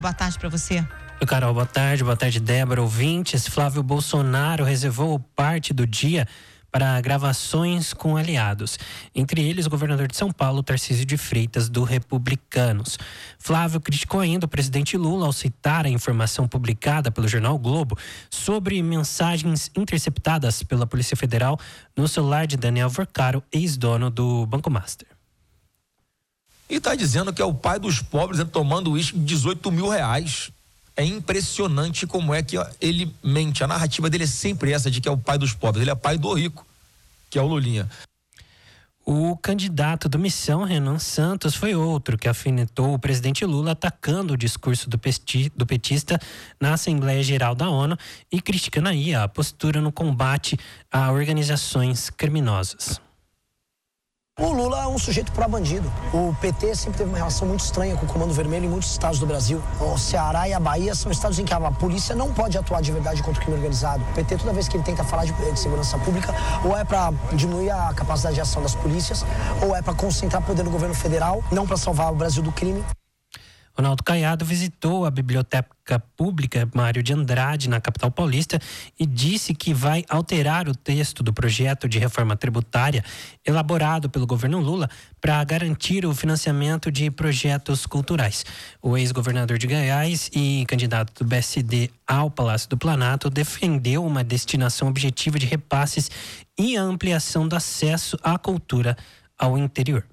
Boa tarde para você. Carol, boa tarde, Débora, ouvintes. Flávio Bolsonaro reservou parte do dia para gravações com aliados. Entre eles, o governador de São Paulo, Tarcísio de Freitas, do Republicanos. Flávio criticou ainda o presidente Lula ao citar a informação publicada pelo jornal o Globo sobre mensagens interceptadas pela Polícia Federal no celular de Daniel Vorcaro, ex-dono do Banco Master. E está dizendo que é o pai dos pobres tomando uísque de R$18.000. É impressionante como é que ele mente. A narrativa dele é sempre essa de que é o pai dos pobres. Ele é pai do rico, que é o Lulinha. O candidato do Missão, Renan Santos, foi outro que alfinetou o presidente Lula atacando o discurso do petista na Assembleia Geral da ONU e criticando aí a postura no combate a organizações criminosas. O Lula é um sujeito pró-bandido. O PT sempre teve uma relação muito estranha com o Comando Vermelho em muitos estados do Brasil. O Ceará e a Bahia são estados em que a polícia não pode atuar de verdade contra o crime organizado. O PT, toda vez que ele tenta falar de segurança pública, ou é para diminuir a capacidade de ação das polícias, ou é para concentrar poder no governo federal, não para salvar o Brasil do crime. Ronaldo Caiado visitou a Biblioteca Pública Mário de Andrade, na capital paulista, e disse que vai alterar o texto do projeto de reforma tributária elaborado pelo governo Lula para garantir o financiamento de projetos culturais. O ex-governador de Goiás e candidato do PSD ao Palácio do Planalto defendeu uma destinação objetiva de repasses e a ampliação do acesso à cultura ao interior.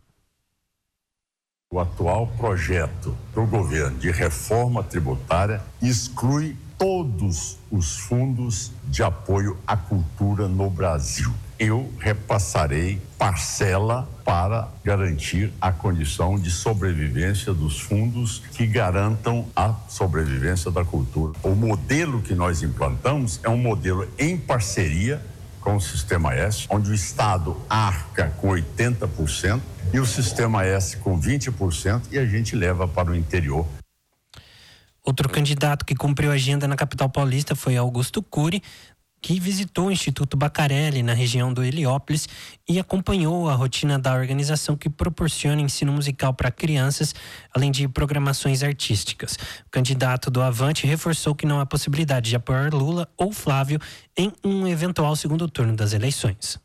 O atual projeto do governo de reforma tributária exclui todos os fundos de apoio à cultura no Brasil. Eu repassarei parcela para garantir a condição de sobrevivência dos fundos que garantam a sobrevivência da cultura. O modelo que nós implantamos é um modelo em parceria com o Sistema S, onde o Estado arca com 80%, e o Sistema S com 20%, e a gente leva para o interior. Outro candidato que cumpriu a agenda na capital paulista foi Augusto Cury, que visitou o Instituto Bacarelli, na região do Heliópolis, e acompanhou a rotina da organização que proporciona ensino musical para crianças, além de programações artísticas. O candidato do Avante reforçou que não há possibilidade de apoiar Lula ou Flávio em um eventual segundo turno das eleições.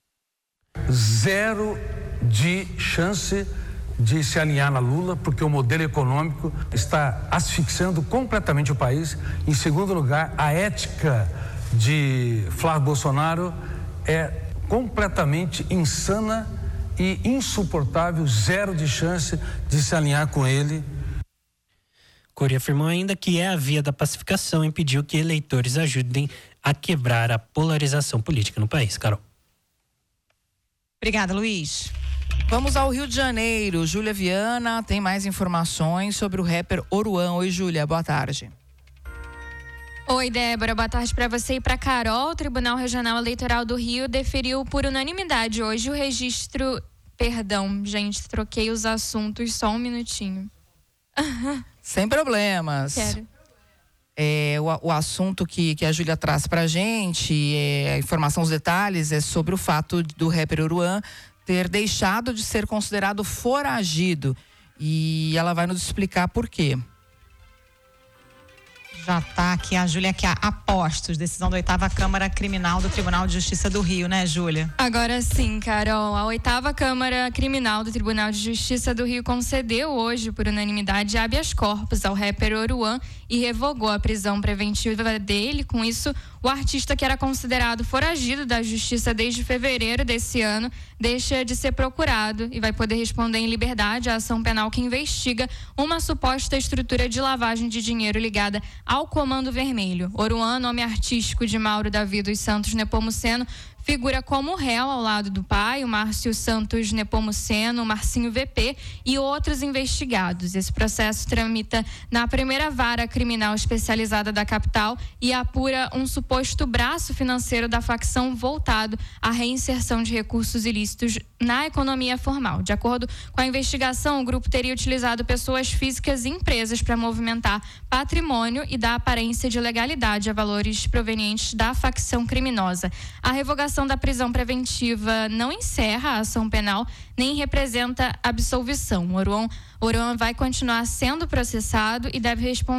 Zero de chance de se alinhar na Lula, porque o modelo econômico está asfixiando completamente o país. Em segundo lugar, a ética de Flávio Bolsonaro é completamente insana e insuportável, zero de chance de se alinhar com ele. Cury afirmou ainda que é a via da pacificação e pediu que eleitores ajudem a quebrar a polarização política no país. Carol. Obrigada, Luiz. Vamos ao Rio de Janeiro. Júlia Viana tem mais informações sobre o rapper Oruan. Oi, Júlia, boa tarde. Oi, Débora, boa tarde para você e para Carol. O Tribunal Regional Eleitoral do Rio deferiu por unanimidade hoje o registro... Perdão, gente, troquei os assuntos, só um minutinho. Sem problemas. Quero. O assunto que a Júlia traz pra gente, a informação, os detalhes, é sobre o fato do rapper Oruan ter deixado de ser considerado foragido. E ela vai nos explicar por quê. Já está aqui a Júlia, que é a postos, decisão da 8ª Câmara Criminal do Tribunal de Justiça do Rio, né, Júlia? Agora sim, Carol. A 8ª Câmara Criminal do Tribunal de Justiça do Rio concedeu hoje, por unanimidade, habeas corpus ao rapper Oruan e revogou a prisão preventiva dele. Com isso, o artista, que era considerado foragido da Justiça desde fevereiro desse ano, deixa de ser procurado e vai poder responder em liberdade à ação penal que investiga uma suposta estrutura de lavagem de dinheiro ligada ao Comando Vermelho. Oruan, nome artístico de Mauro Davi dos Santos Nepomuceno, figura como réu ao lado do pai, o Márcio Santos Nepomuceno, o Marcinho VP e outros investigados. Esse processo tramita na primeira vara criminal especializada da capital e apura um suposto braço financeiro da facção voltado à reinserção de recursos ilícitos na economia formal. De acordo com a investigação, o grupo teria utilizado pessoas físicas e empresas para movimentar patrimônio e dar aparência de legalidade a valores provenientes da facção criminosa. A revogação da prisão preventiva não encerra a ação penal nem representa absolvição. Oruan vai continuar sendo processado e deve responder